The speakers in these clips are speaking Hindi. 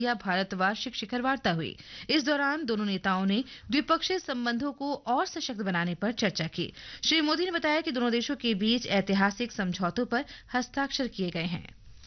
या भारत वार्षिक शिखर वार्ता हुई। इस दौरान दोनों नेताओं ने द्विपक्षीय संबंधों को और सशक्त बनाने पर चर्चा की। श्री मोदी ने बताया कि दोनों देशों के बीच ऐतिहासिक समझौतों पर हस्ताक्षर किए गए हैं।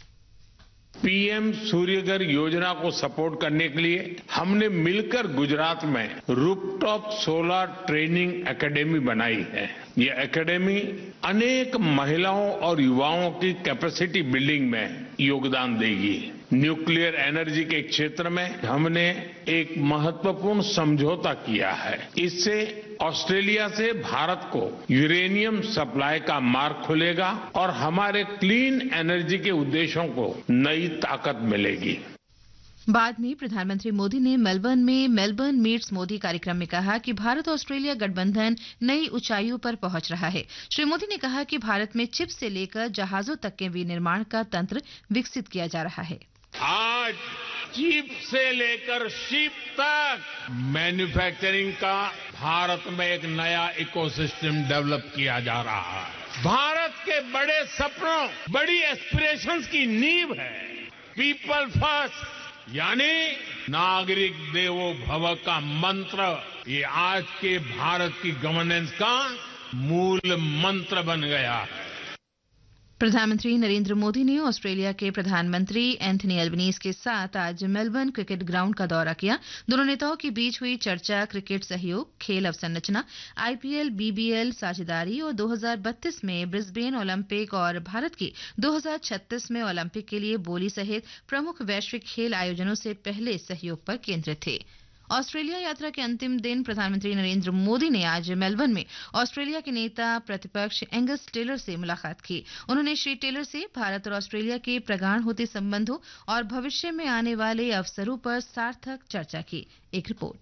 पीएम सूर्यघर योजना को सपोर्ट करने के लिए हमने मिलकर गुजरात में रूफटॉप सोलर ट्रेनिंग एकेडमी बनाई है। ये एकेडमी अनेक महिलाओं और युवाओं की कैपेसिटी बिल्डिंग में योगदान देगी। न्यूक्लियर एनर्जी के क्षेत्र में हमने एक महत्वपूर्ण समझौता किया है। इससे ऑस्ट्रेलिया से भारत को यूरेनियम सप्लाई का मार्ग खुलेगा और हमारे क्लीन एनर्जी के उद्देश्यों को नई ताकत मिलेगी। बाद में प्रधानमंत्री मोदी ने मेलबर्न में मेलबर्न मीट्स मोदी कार्यक्रम में कहा कि भारत ऑस्ट्रेलिया गठबंधन नई ऊंचाइयों पर पहुंच रहा है। श्री मोदी ने कहा कि भारत में चिप्स से लेकर जहाजों तक के विनिर्माण का तंत्र विकसित किया जा रहा है। आज चिप से लेकर शिप तक मैन्युफैक्चरिंग का भारत में एक नया इकोसिस्टम डेवलप किया जा रहा है। भारत के बड़े सपनों, बड़ी एस्पिरेशंस की नींव है पीपल फर्स्ट, यानी नागरिक देवो भव का मंत्र। ये आज के भारत की गवर्नेंस का मूल मंत्र बन गया है। प्रधानमंत्री नरेंद्र मोदी ने ऑस्ट्रेलिया के प्रधानमंत्री एंथनी एल्बनीज के साथ आज मेलबर्न क्रिकेट ग्राउंड का दौरा किया। दोनों नेताओं के बीच हुई चर्चा क्रिकेट सहयोग, खेल अवसंरचना, आईपीएल, बीबीएल साझेदारी और 2032 में ब्रिस्बेन ओलंपिक और भारत की 2036 में ओलंपिक के लिए बोली सहित प्रमुख वैश्विक खेल आयोजनों से पहले सहयोग पर केंद्रित थे। ऑस्ट्रेलिया यात्रा के अंतिम दिन प्रधानमंत्री नरेंद्र मोदी ने आज मेलबर्न में ऑस्ट्रेलिया के नेता प्रतिपक्ष एंगस टेलर से मुलाकात की। उन्होंने श्री टेलर से भारत और ऑस्ट्रेलिया के प्रगाढ़ होते संबंधों और भविष्य में आने वाले अवसरों पर सार्थक चर्चा की। एक रिपोर्ट।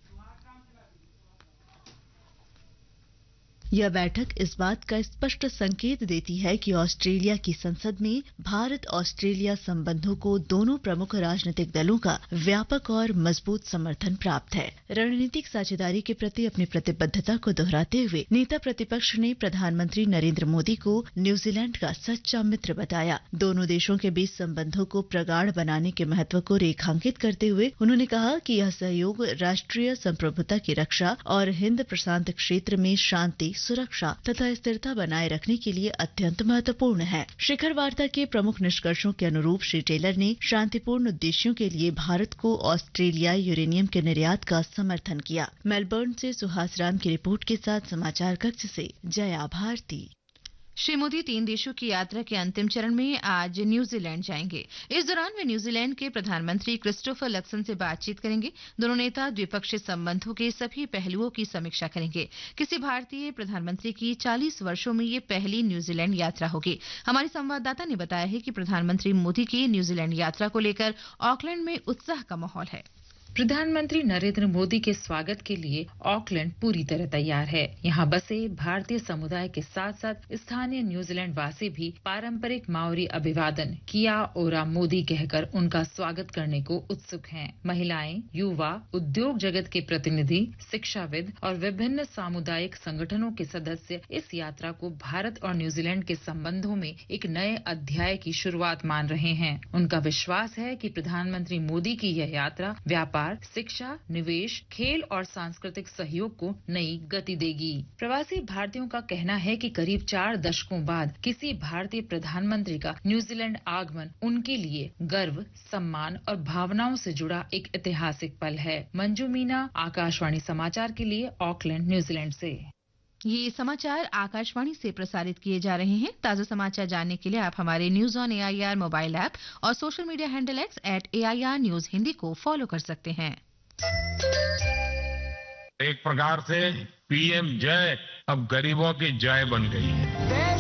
यह बैठक इस बात का स्पष्ट संकेत देती है कि ऑस्ट्रेलिया की संसद में भारत ऑस्ट्रेलिया संबंधों को दोनों प्रमुख राजनीतिक दलों का व्यापक और मजबूत समर्थन प्राप्त है। रणनीतिक साझेदारी के प्रति अपनी प्रतिबद्धता को दोहराते हुए नेता प्रतिपक्ष ने प्रधानमंत्री नरेंद्र मोदी को न्यूजीलैंड का सच्चा मित्र बताया। दोनों देशों के बीच संबंधों को प्रगाढ़ बनाने के महत्व को रेखांकित करते हुए उन्होंने कहा कि यह सहयोग राष्ट्रीय संप्रभुता की रक्षा और हिंद प्रशांत क्षेत्र में शांति, सुरक्षा तथा स्थिरता बनाए रखने के लिए अत्यंत महत्वपूर्ण है। शिखर वार्ता के प्रमुख निष्कर्षों के अनुरूप श्री टेलर ने शांतिपूर्ण उद्देश्यों के लिए भारत को ऑस्ट्रेलिया यूरेनियम के निर्यात का समर्थन किया। मेलबर्न से सुहास राम की रिपोर्ट के साथ समाचार कक्ष से जया भारती। श्री मोदी 3 देशों की यात्रा के अंतिम चरण में आज न्यूजीलैंड जाएंगे। इस दौरान वे न्यूजीलैंड के प्रधानमंत्री क्रिस्टोफर लक्सन से बातचीत करेंगे। दोनों नेता द्विपक्षीय संबंधों के सभी पहलुओं की समीक्षा करेंगे। किसी भारतीय प्रधानमंत्री की 40 वर्षों में ये पहली न्यूजीलैंड यात्रा होगी। हमारे संवाददाता ने बताया है कि प्रधानमंत्री मोदी की न्यूजीलैंड यात्रा को लेकर ऑकलैंड में उत्साह का माहौल है। प्रधानमंत्री नरेंद्र मोदी के स्वागत के लिए ऑकलैंड पूरी तरह तैयार है। यहाँ बसे भारतीय समुदाय के साथ साथ स्थानीय न्यूजीलैंड वासी भी पारंपरिक माओरी अभिवादन किया ओरा मोदी कहकर उनका स्वागत करने को उत्सुक हैं। महिलाएं, युवा, उद्योग जगत के प्रतिनिधि, शिक्षाविद और विभिन्न सामुदायिक संगठनों के सदस्य इस यात्रा को भारत और न्यूजीलैंड के संबंधों में एक नए अध्याय की शुरुआत मान रहे हैं। उनका विश्वास है कि प्रधानमंत्री मोदी की यह यात्रा व्यापार, शिक्षा, निवेश, खेल और सांस्कृतिक सहयोग को नई गति देगी। प्रवासी भारतीयों का कहना है कि करीब 4 दशकों बाद किसी भारतीय प्रधानमंत्री का न्यूजीलैंड आगमन उनके लिए गर्व, सम्मान और भावनाओं से जुड़ा एक ऐतिहासिक पल है। मंजू मीना, आकाशवाणी समाचार के लिए ऑकलैंड, न्यूजीलैंड से। ये समाचार आकाशवाणी से प्रसारित किए जा रहे हैं। ताजा समाचार जानने के लिए आप हमारे news on AIR mobile app और social media handle @AIR News Hindi को फॉलो कर सकते हैं। एक प्रकार से पीएम जय अब गरीबों की जय बन गई है।